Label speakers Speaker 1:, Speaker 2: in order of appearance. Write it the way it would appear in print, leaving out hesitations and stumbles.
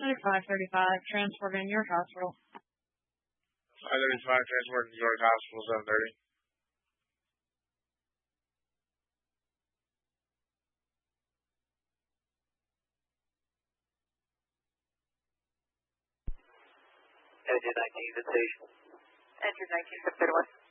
Speaker 1: 535, transporting New York Hospital.
Speaker 2: 535, transport to New York Hospital, 730.
Speaker 3: Engine 19, station.
Speaker 4: Engine 19, 731.